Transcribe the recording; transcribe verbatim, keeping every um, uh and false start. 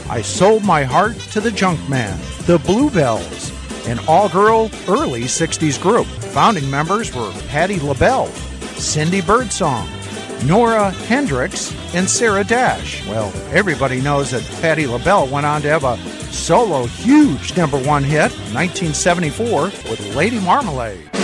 I Sold My Heart to the Junkman, the Bluebells, an all-girl early sixties group. Founding members were Patti LaBelle, Cindy Birdsong, Nora Hendrix, and Sarah Dash. Well, everybody knows that Patti LaBelle went on to have a solo huge number one hit in nineteen seventy-four with Lady Marmalade.